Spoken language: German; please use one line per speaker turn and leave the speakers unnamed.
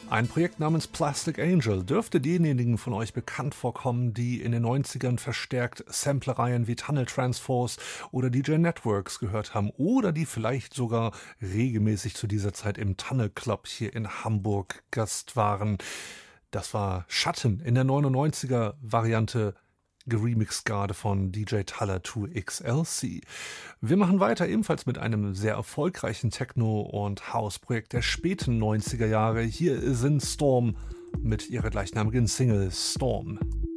Ein Projekt namens Plastic Angel dürfte denjenigen von euch bekannt vorkommen, die in den 90ern verstärkt Samplereien wie Tunnel Transforce oder DJ Networks gehört haben oder die vielleicht sogar regelmäßig zu dieser Zeit im Tunnel Club hier in Hamburg Gast waren. Das war Schatten in der 99er Variante, geremixed gerade von DJ Tuller 2XLC. Wir machen weiter ebenfalls mit einem sehr erfolgreichen Techno- und House-Projekt der späten 90er Jahre. Hier sind Storm mit ihrer gleichnamigen Single Storm.